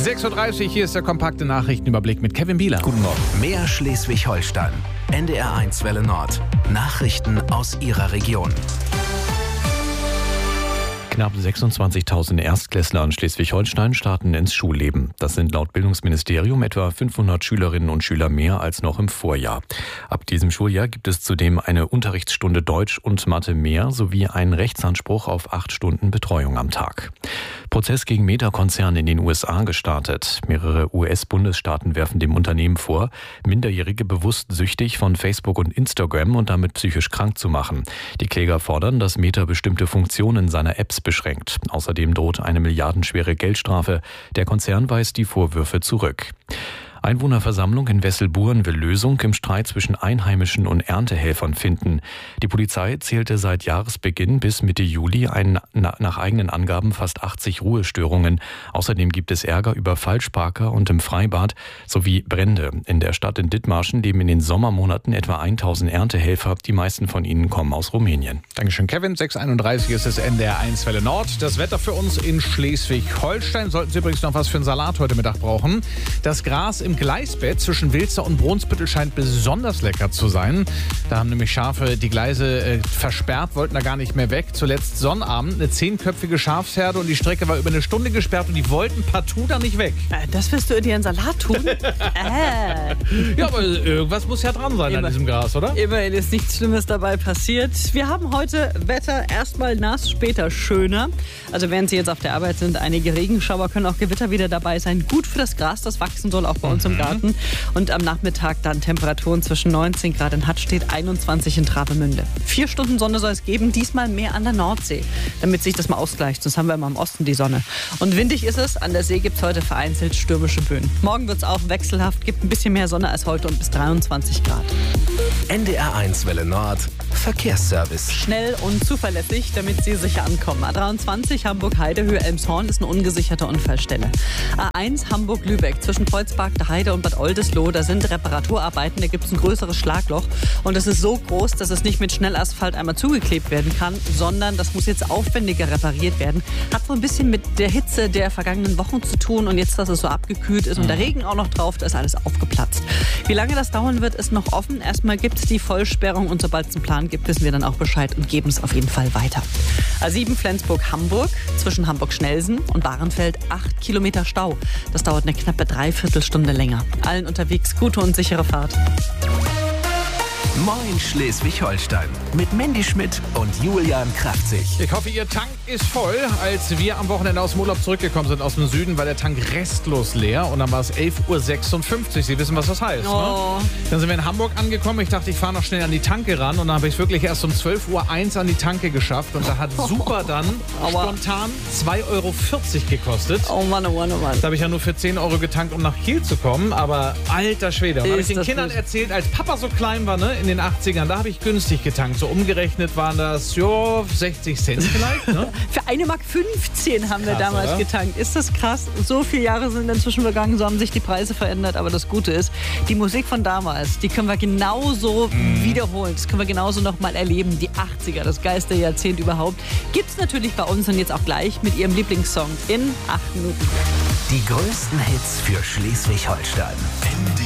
6:30 Uhr, hier ist der kompakte Nachrichtenüberblick mit Kevin Bieler. Guten Morgen. Mehr Schleswig-Holstein. NDR1 Welle Nord. Nachrichten aus Ihrer Region. Knapp 26.000 Erstklässler in Schleswig-Holstein starten ins Schulleben. Das sind laut Bildungsministerium etwa 500 Schülerinnen und Schüler mehr als noch im Vorjahr. Ab diesem Schuljahr gibt es zudem eine Unterrichtsstunde Deutsch und Mathe mehr sowie einen Rechtsanspruch auf 8 Stunden Betreuung am Tag. Prozess gegen Meta-Konzern in den USA gestartet. Mehrere US-Bundesstaaten werfen dem Unternehmen vor, Minderjährige bewusst süchtig von Facebook und Instagram und damit psychisch krank zu machen. Die Kläger fordern, dass Meta bestimmte Funktionen seiner Apps beschränkt. Außerdem droht eine milliardenschwere Geldstrafe. Der Konzern weist die Vorwürfe zurück. Einwohnerversammlung in Wesselburen will Lösung im Streit zwischen Einheimischen und Erntehelfern finden. Die Polizei zählte seit Jahresbeginn bis Mitte Juli nach eigenen Angaben fast 80 Ruhestörungen. Außerdem gibt es Ärger über Falschparker und im Freibad sowie Brände. In der Stadt in Dithmarschen leben in den Sommermonaten etwa 1000 Erntehelfer. Die meisten von ihnen kommen aus Rumänien. Dankeschön, Kevin. 6:31 Uhr ist es NDR1 Welle Nord. Das Wetter für uns in Schleswig-Holstein. Sollten Sie übrigens noch was für einen Salat heute Mittag brauchen. Das Gras im Gleisbett zwischen Wilster und Brunsbüttel scheint besonders lecker zu sein. Da haben nämlich Schafe die Gleise versperrt, wollten da gar nicht mehr weg. Zuletzt Sonnabend eine 10-köpfige Schafsherde und die Strecke war über eine Stunde gesperrt und die wollten partout da nicht weg. Das wirst du in dir einen Salat tun? Ja, aber irgendwas muss ja dran sein an diesem Gras, oder? Immerhin ist nichts Schlimmes dabei passiert. Wir haben heute Wetter erstmal nass, später schöner. Also während Sie jetzt auf der Arbeit sind, einige Regenschauer, können auch Gewitter wieder dabei sein. Gut für das Gras, das wachsen soll, auch bei uns im Garten. Und am Nachmittag dann Temperaturen zwischen 19 Grad in Hattstedt, 21 in Travemünde. 4 Stunden Sonne soll es geben, diesmal mehr an der Nordsee, damit sich das mal ausgleicht. Sonst haben wir immer im Osten die Sonne. Und windig ist es, an der See gibt es heute vereinzelt stürmische Böen. Morgen wird es auch wechselhaft, gibt ein bisschen mehr Sonne als heute und bis 23 Grad. NDR1 Welle Nord. Verkehrsservice. Schnell und zuverlässig, damit Sie sicher ankommen. A23 Hamburg-Heide, Höhe Elmshorn ist eine ungesicherte Unfallstelle. A1 Hamburg-Lübeck zwischen Kreuzberg, der Heide und Bad Oldesloe, da sind Reparaturarbeiten, da gibt es ein größeres Schlagloch und es ist so groß, dass es nicht mit Schnellasphalt einmal zugeklebt werden kann, sondern das muss jetzt aufwendiger repariert werden. Hat so ein bisschen mit der Hitze der vergangenen Wochen zu tun und jetzt, dass es so abgekühlt ist und der Regen auch noch drauf, da ist alles aufgeplatzt. Wie lange das dauern wird, ist noch offen. Erstmal gibt es die Vollsperrung und sobald es einen Plan gibt, wissen wir dann auch Bescheid und geben es auf jeden Fall weiter. A7 Flensburg-Hamburg zwischen Hamburg-Schnelsen und Bahrenfeld 8 Kilometer Stau. Das dauert eine knappe Dreiviertelstunde länger. Allen unterwegs gute und sichere Fahrt. Moin Schleswig-Holstein. Mit Mandy Schmidt und Julian Kraftzig. Ich hoffe, Ihr Tank ist voll. Als wir am Wochenende aus dem Urlaub zurückgekommen sind aus dem Süden, war der Tank restlos leer. Und dann war es 11:56 Uhr. Sie wissen, was das heißt, Oh. ne? Dann sind wir in Hamburg angekommen. Ich dachte, ich fahre noch schnell an die Tanke ran. Und dann habe ich es wirklich erst um 12:01 Uhr an die Tanke geschafft. Und da hat super dann spontan 2,40 € gekostet. Oh Mann, oh Mann, oh Mann. Da habe ich ja nur für 10 € getankt, um nach Kiel zu kommen. Aber alter Schwede. Und habe ich den das Kindern gut. erzählt, als Papa so klein war, ne, in den 80ern, da habe ich günstig getankt. So umgerechnet waren das 60 Cent vielleicht. Ne? Für 1,15 Mark haben wir Krass, damals oder? getankt. Ist das krass? So viele Jahre sind inzwischen vergangen, so haben sich die Preise verändert. Aber das Gute ist, die Musik von damals, die können wir genauso wiederholen. Das können wir genauso nochmal erleben. Die 80er, das geilste Jahrzehnt überhaupt. Gibt's natürlich bei uns und jetzt auch gleich mit Ihrem Lieblingssong in 8 Minuten. Die größten Hits für Schleswig-Holstein.